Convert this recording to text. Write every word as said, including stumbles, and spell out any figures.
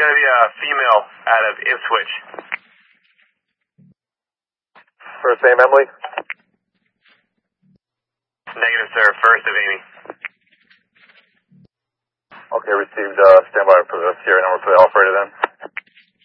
going to be a female out of Ipswich. First name, Emily? Negative, sir. First of Amy. Okay, received. Uh, stand by for the Sierra number for the operator then.